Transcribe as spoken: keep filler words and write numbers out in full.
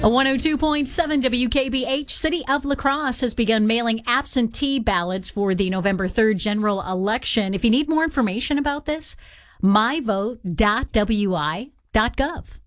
A one oh two point seven W K B H, City of La Crosse has begun mailing absentee ballots for the November third general election. If you need more information about this, my vote dot w i dot gov.